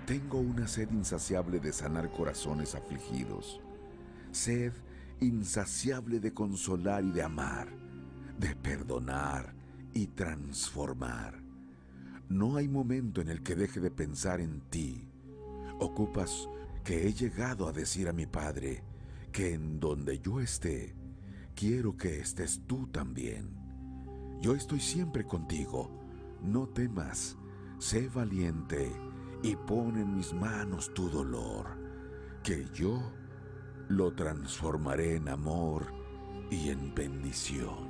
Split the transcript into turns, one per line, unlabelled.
Tengo una sed insaciable de sanar corazones afligidos, sed insaciable de consolar y de amar, de perdonar y transformar. No hay momento en el que deje de pensar en ti. Ocupas que he llegado a decir a mi Padre que en donde yo esté, quiero que estés tú también. Yo estoy siempre contigo, no temas, sé valiente y pon en mis manos tu dolor, que yo lo transformaré en amor y en bendición.